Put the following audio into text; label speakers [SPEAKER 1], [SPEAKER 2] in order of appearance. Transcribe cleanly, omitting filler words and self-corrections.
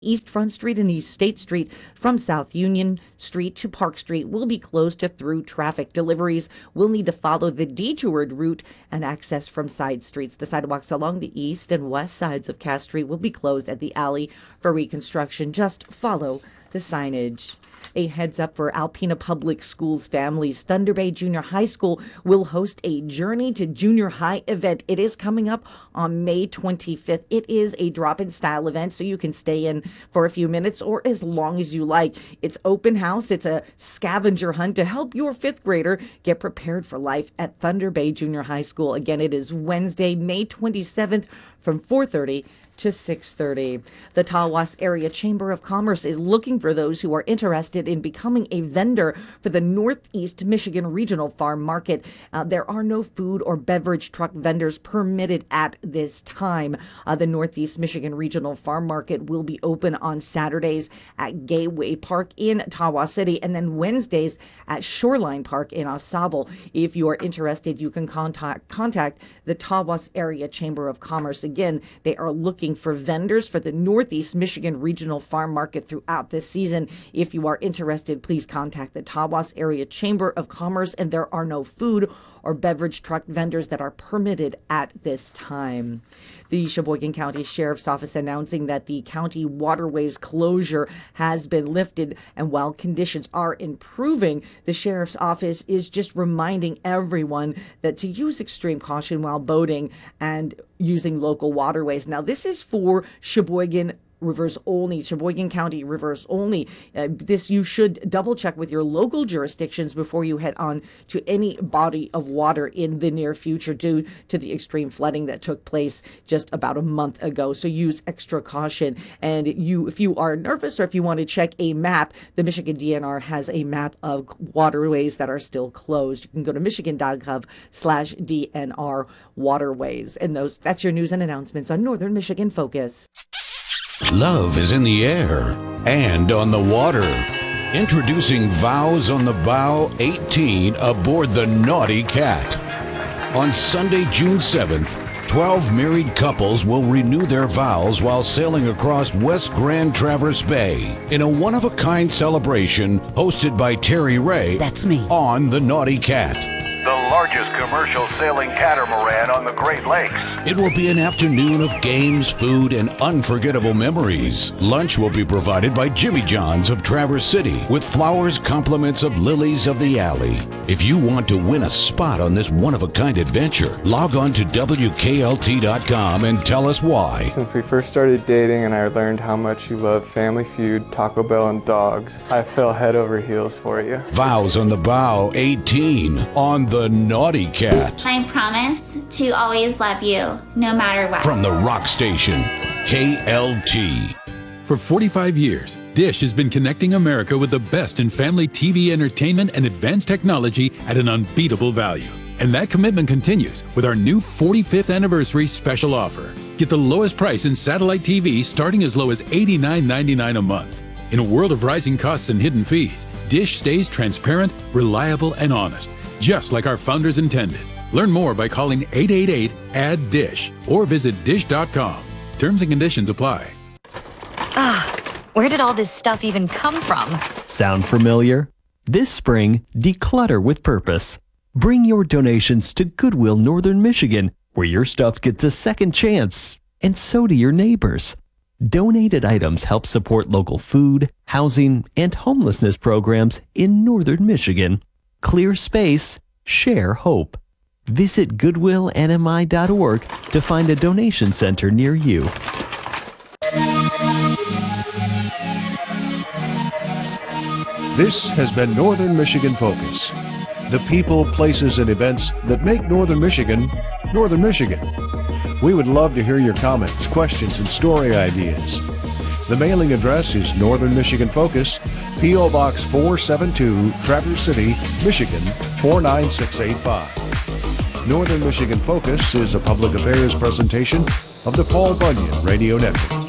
[SPEAKER 1] East Front Street and East State Street from South Union Street to Park Street will be closed to through traffic. Deliveries will need to follow the detoured route and access from side streets. The sidewalks along the east and west sides of Cass Street will be closed at the alley for reconstruction. Just follow the signage. A heads up for Alpena Public Schools families. Thunder Bay Junior High School will host a Journey to Junior High event. It is coming up on May 25th. It is a drop-in style event, so you can stay in for a few minutes or as long as you like. It's open house. It's a scavenger hunt to help your fifth grader get prepared for life at Thunder Bay Junior High School. Again, it is Wednesday, May 27th from 4:30 to 6:30. The Tawas Area Chamber of Commerce is looking for those who are interested in becoming a vendor for the Northeast Michigan Regional Farm Market. There are no food or beverage truck vendors permitted at this time. The Northeast Michigan Regional Farm Market will be open on Saturdays at Gateway Park in Tawas City and then Wednesdays at Shoreline Park in AuSable. If you are interested, you can contact the Tawas Area Chamber of Commerce. Again, they are looking for vendors for the Northeast Michigan Regional Farm Market throughout this season. If you are interested, please contact the Tawas Area Chamber of Commerce, and there are no food or beverage truck vendors that are permitted at this time. The Sheboygan County Sheriff's Office announcing that the county waterways closure has been lifted, and while conditions are improving, the Sheriff's Office is just reminding everyone that to use extreme caution while boating and using local waterways. Now, this is for Sheboygan rivers only, Sheboygan County rivers only. This you should double check with your local jurisdictions before you head on to any body of water in the near future due to the extreme flooding that took place just about a month ago. So use extra caution. And if you are nervous or if you want to check a map, the Michigan DNR has a map of waterways that are still closed. You can go to michigan.gov/DNR waterways. And that's your news and announcements on Northern Michigan Focus.
[SPEAKER 2] Love is in the air and on the water. Introducing Vows on the Bow 18 aboard the Naughty Cat. On Sunday, June 7th, 12 married couples will renew their vows while sailing across West Grand Traverse Bay in a one-of-a-kind celebration hosted by Terry Ray.
[SPEAKER 3] That's me.
[SPEAKER 2] On the Naughty Cat.
[SPEAKER 4] The largest commercial sailing catamaran on the Great Lakes.
[SPEAKER 2] It will be an afternoon of games, food, and unforgettable memories. Lunch will be provided by Jimmy John's of Traverse City with flowers, compliments of Lilies of the Alley. If you want to win a spot on this one-of-a-kind adventure, log on to WKLT.com and tell us why.
[SPEAKER 5] Since we first started dating and I learned how much you love Family Feud, Taco Bell, and dogs, I fell head over heels for you.
[SPEAKER 2] Vows on the Bow 18 on the Naughty Cat.
[SPEAKER 6] I promise to always love you, no matter what.
[SPEAKER 2] From the rock station, KLT.
[SPEAKER 7] For 45 years, Dish has been connecting America with the best in family TV entertainment and advanced technology at an unbeatable value. And that commitment continues with our new 45th anniversary special offer. Get the lowest price in satellite TV starting as low as $89.99 a month. In a world of rising costs and hidden fees, Dish stays transparent, reliable, and honest, just like our founders intended. Learn more by calling 888-ADD-DISH or visit dish.com. Terms and conditions apply.
[SPEAKER 8] Where did all this stuff even come from?
[SPEAKER 9] Sound familiar? This spring, declutter with purpose. Bring your donations to Goodwill Northern Michigan, where your stuff gets a second chance, and so do your neighbors. Donated items help support local food, housing, and homelessness programs in Northern Michigan. Clear space, share hope. Visit goodwillnmi.org to find a donation center near you.
[SPEAKER 10] This has been Northern Michigan Focus. The people, places, and events that make Northern Michigan, Northern Michigan. We would love to hear your comments, questions, and story ideas. The mailing address is Northern Michigan Focus, P.O. Box 472, Traverse City, Michigan 49685. Northern Michigan Focus is a public affairs presentation of the Paul Bunyan Radio Network.